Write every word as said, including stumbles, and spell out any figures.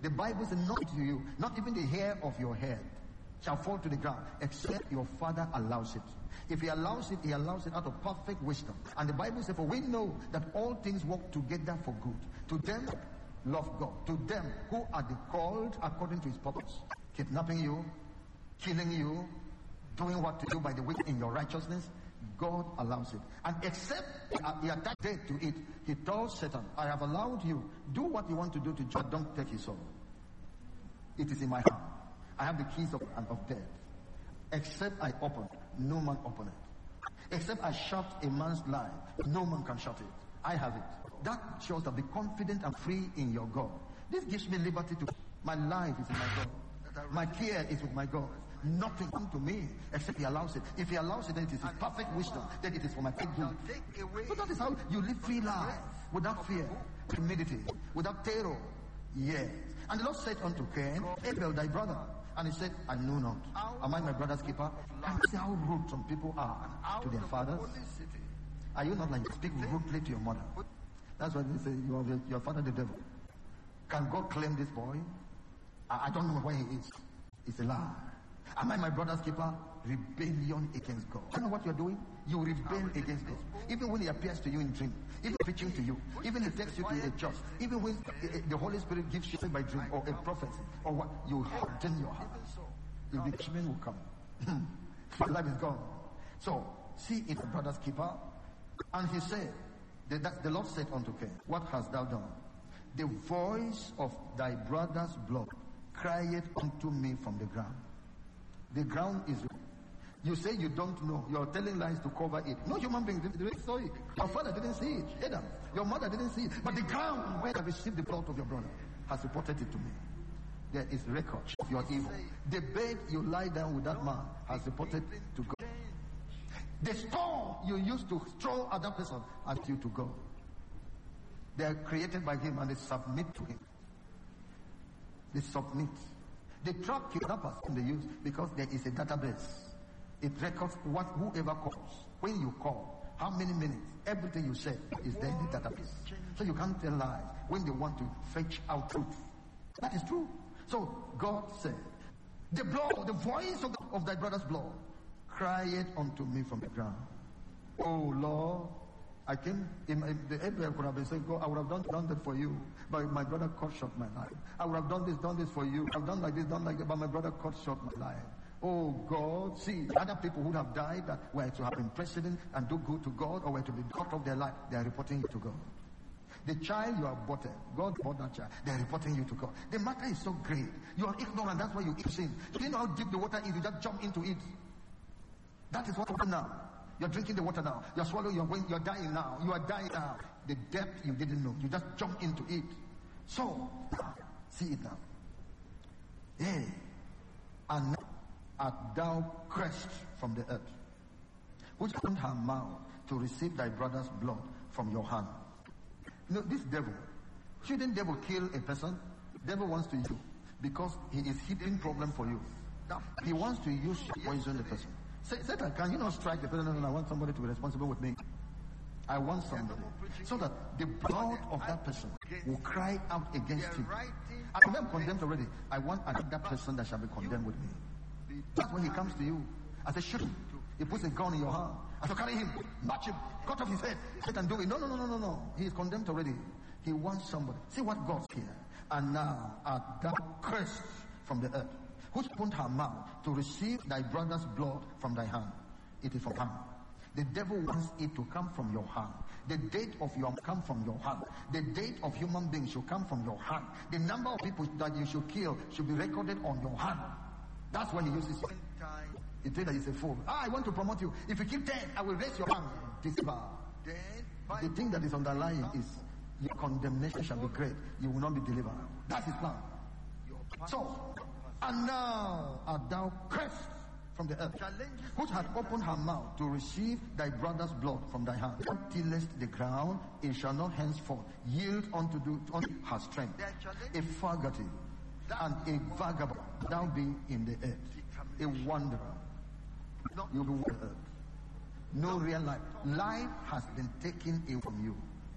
The Bible says, not to you, not even the hair of your head shall fall to the ground, except your Father allows it. If he allows it, he allows it out of perfect wisdom. And the Bible says, for we know that all things work together for good. To them love God. To them who are the called according to his purpose. Kidnapping you, killing you, doing what to do by the wicked in your righteousness, God allows it. And except he attached death to it, he tells Satan, I have allowed you, do what you want to do to God, don't take his soul. It is in my hand. I have the keys of, of death. Except I open, no man open it. Except I shut a man's life, no man can shut it. I have it. That shows that be confident and free in your God. This gives me liberty to, my life is in my God. My care is with my God. Nothing comes to me except he allows it. If he allows it, then it is his perfect wisdom. Then it is for my good. So that is how you live free life. Without fear, timidity, without terror. Yes. And the Lord said unto Cain, Abel thy brother. And he said, I know not. Am I my brother's keeper? And see how rude some people are to their fathers. Are you not like you speak rudely to your mother? That's why they say you are the, your father the devil. Can God claim this boy? I, I don't know where he is. It's a lie. Am I my brother's keeper? Rebellion against God. You know what you're doing? You rebel against God. Even when he appears to you in dream, even preaching to you, even he takes you to a church, even when the Holy Spirit gives you by dream or a prophecy or what, you harden your heart. The judgment will come. Your life is gone. So, see it, brother's keeper. And he said, the, the Lord said unto Cain, what hast thou done? The voice of thy brother's blood crieth unto me from the ground. The ground is, you say you don't know, you're telling lies to cover it. No human being didn't saw it. Your father didn't see it. Adam, your mother didn't see it. But the ground where I received the blood of your brother has reported it to me. There is record of your evil. The bed you lie down with that man has reported to God. The stone you used to throw at that person has you to God. They are created by him and they submit to him. They submit. The truck kidnappers they use because there is a database. It records what whoever calls. When you call, how many minutes, everything you said is there in the database. So you can't tell lies when they want to fetch out truth. That is true. So God said, the blood, the voice of, the, of thy brother's blood, cried unto me from the ground. Oh Lord, I came, in, in the Abraham could have been saying, God, I would have done, done that for you, but my brother cut short my life. I would have done this, done this for you. I've done like this, done like that, but my brother cut short my life. Oh God, see, other people who have died that were to have been president and do good to God or were to be cut off their life, they are reporting it to God. The child you have aborted, God bought that child, they are reporting you to God. The matter is so great. You are ignorant, that's why you keep sin. Do you know how deep the water is? You just jump into it. That is what happened now. You're drinking the water now. You're swallowing, you're, going, you're dying now. You are dying now. The depth you didn't know. You just jump into it. So, see it now. Hey, and now art thou crushed from the earth, which opened her mouth to receive thy brother's blood from your hand. You know, this devil, shouldn't devil kill a person? Devil wants to use you because he is heaping problem for you. He wants to use you to poison the person. Say, Satan, can you not strike the person? No, no, no, I want somebody to be responsible with me. I want somebody. So that the blood of that person will cry out against you. I am condemned already. I want another person that shall be condemned with me. That's when he comes to you. I say, shoot him. He puts a gun in your hand. I say, carry him, match him, cut off his head. Satan, do it. No, no, no, no, no, no. He is condemned already. He wants somebody. See what God's here. And now art thou cursed from the earth, which opened her mouth to receive thy brother's blood from thy hand. It is from hand. The devil wants it to come from your hand. The date of your come from your hand. The date of human beings should come from your hand. The number of people that you should kill should be recorded on your hand. That's when he uses it. He says that he's a fool. Ah, I want to promote you. If you keep ten, I will raise your hand. The thing that is underlying is your condemnation shall be great. You will not be delivered. That's his plan. So, and now art thou cursed from the earth, which had opened her mouth to receive thy brother's blood from thy hand. Thou tillest the ground, it shall not henceforth yield unto, do, unto her strength. A fugitive and a vagabond thou be in the earth, a wanderer. You'll be with earth. No real life. Life has been taken away from you.